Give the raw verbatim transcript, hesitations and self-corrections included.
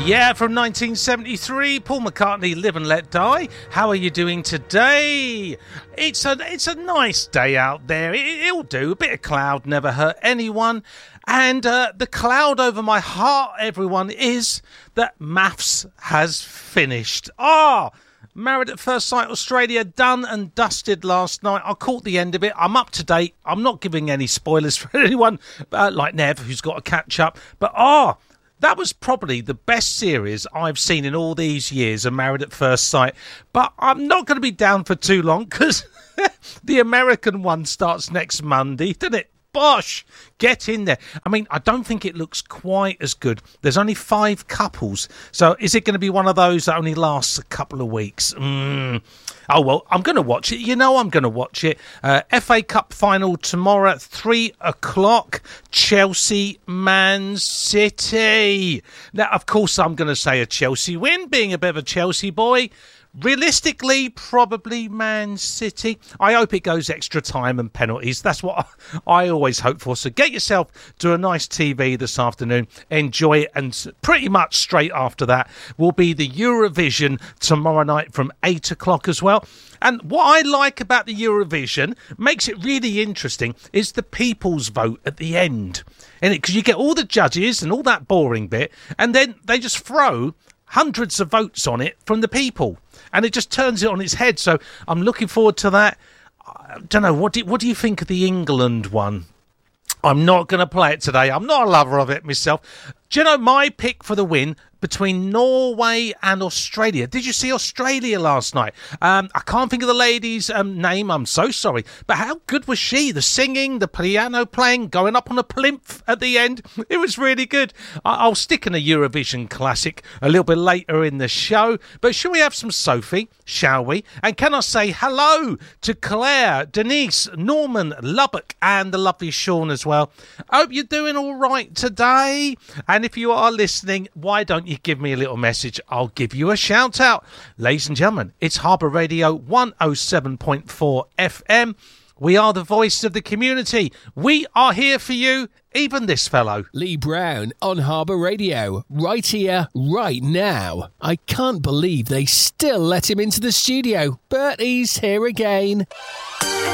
Yeah, from nineteen seventy-three, Paul McCartney, Live and Let Die. How are you doing today? It's a it's a nice day out there. It, it'll do. A bit of cloud never hurt anyone. And uh, the cloud over my heart, everyone, is that maths has finished. Ah! Oh, Married at First Sight Australia, done and dusted last night. I caught the end of it. I'm up to date. I'm not giving any spoilers for anyone uh, like Nev, who's got to catch up. But ah, that was probably the best series I've seen in all these years of Married at First Sight. But I'm not going to be down for too long because the American one starts next Monday, doesn't it? Bosh, get in there. I mean, I don't think it looks quite as good. There's only five couples. So is it going to be one of those that only lasts a couple of weeks? Mm. Oh, well, I'm going to watch it. You know I'm going to watch it. Uh, F A Cup final tomorrow at three o'clock. Chelsea, Man City. Now, of course, I'm going to say a Chelsea win, being a bit of a Chelsea boy. Realistically, probably Man City. I hope it goes extra time and penalties. That's what I always hope for. So get yourself to a nice T V this afternoon. Enjoy it. And pretty much straight after that will be the Eurovision tomorrow night from eight o'clock as well. And what I like about the Eurovision, makes it really interesting, is the people's vote at the end. Because you get all the judges and all that boring bit, and then they just throw hundreds of votes on it from the people. And it just turns it on its head. So I'm looking forward to that. I don't know. What do, what do you think of the England one? I'm not going to play it today. I'm not a lover of it myself. Do you know my pick for the win between Norway and Australia? Did you see Australia last night? Um, I can't think of the lady's um, name. I'm so sorry. But how good was she? The singing, the piano playing, going up on a plinth at the end. It was really good. I- I'll stick in a Eurovision classic a little bit later in the show. But shall we have some Sophie? Shall we? And can I say hello to Claire, Denise, Norman, Lubbock, and the lovely Sean as well. I hope you're doing all right today. And if you are listening, why don't you give me a little message? I'll give you a shout out. Ladies and gentlemen, it's Harbour Radio one oh seven point four F M. We are the voice of the community. We are here for you, even this fellow. Lee Brown on Harbour Radio, right here, right now. I can't believe they still let him into the studio, but he's here again.